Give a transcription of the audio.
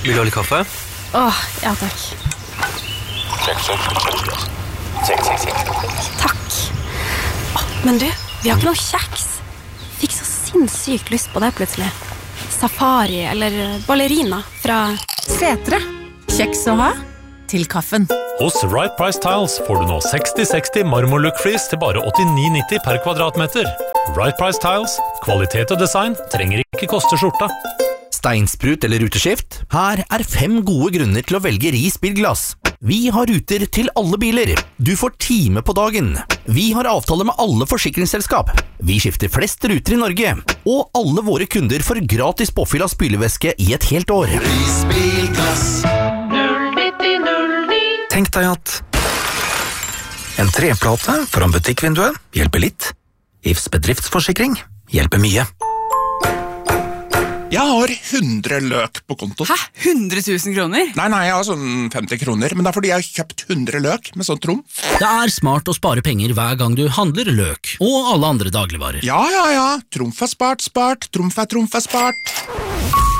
Vil du ha litt kaffe? Ja takk. Check. Takk. Men du, vi har ikke noe kjeks. Fikk så sinnssykt lyst på det plutselig. Safari eller ballerina fra Setre. Kjeks å ha til kaffen. Hos Right Price Tiles får du nå 60-60 marmorlook-flis til bare 89,90 per kvadratmeter. Right Price Tiles, kvalitet og design trenger ikke koste skjorta. Steinsprut eller ruteskift? Her 5 gode grunner til å velge Ris bilglass. Vi har ruter til alle biler. Du får time på dagen. Vi har avtale med alle forsikringsselskap. Vi skifter flest ruter i Norge. Og alle våre kunder får gratis påfyll av spylevæske i et helt år. Ris bilglass. Tenk deg at en treplate foran butikkvinduet hjelper litt. Ifs bedriftsforsikring hjelper mye. Jeg har 100 løk på konto. Hæ? 100 000 kroner? Nei, jeg har sånn 50 kroner, men det er fordi jeg har kjøpt 100 løk med sånn trumf. Det smart å spare penger hver gang du handler løk, og alle andre dagligvarer. Ja. Trumf er spart. Trumf er spart.